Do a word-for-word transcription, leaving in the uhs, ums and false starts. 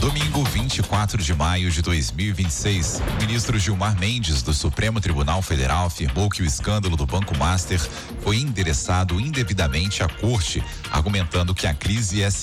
Domingo, vinte e quatro de maio de dois mil e vinte e seis, o ministro Gilmar Mendes, do Supremo Tribunal Federal, afirmou que o escândalo do Banco Master foi endereçado indevidamente à corte, argumentando que a crise é